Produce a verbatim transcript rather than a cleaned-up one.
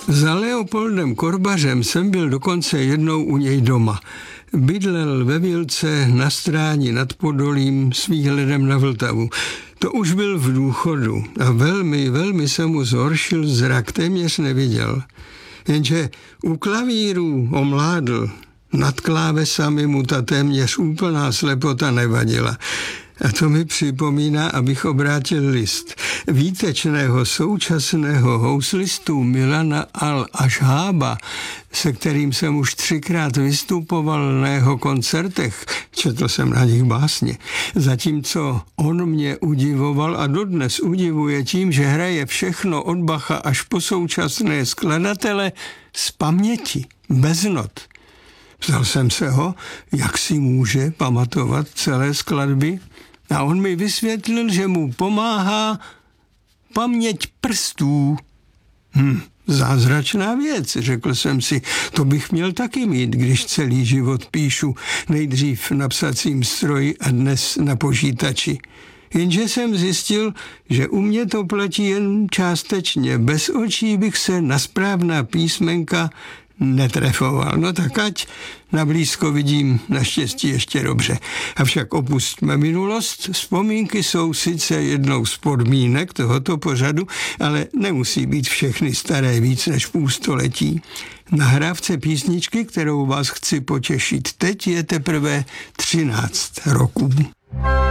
Za Leopoldem Korbařem jsem byl dokonce jednou u něj doma. Bydlel ve Vilce na Stráni nad Podolím s výhledem na Vltavu. To už byl v důchodu a velmi, velmi se mu zhoršil zrak, téměř neviděl. Jenže u klavíru omládl, nad klávesami mu ta téměř úplná slepota nevadila. A to mi připomíná, abych obrátil list výtečného současného houslistu Milana Al-Ashába, se kterým jsem už třikrát vystupoval na jeho koncertech, četl jsem na nich básně. Zatímco on mě udivoval a dodnes udivuje tím, že hraje všechno od Bacha až po současné skladatele z paměti, bez not. Ptal jsem se ho, jak si může pamatovat celé skladby, a on mi vysvětlil, že mu pomáhá paměť prstů. Hm, zázračná věc, řekl jsem si, to bych měl taky mít, když celý život píšu, nejdřív na psacím stroji a dnes na počítači. Jenže jsem zjistil, že u mě to platí jen částečně. Bez očí bych se na správná písmenka netrefoval. No tak ať na blízko vidím naštěstí ještě dobře. Avšak opustme minulost. Vzpomínky jsou sice jednou z podmínek tohoto pořadu, ale nemusí být všechny staré víc než půl století. Nahrávce písničky, kterou vás chci potěšit teď, je teprve třináct roků.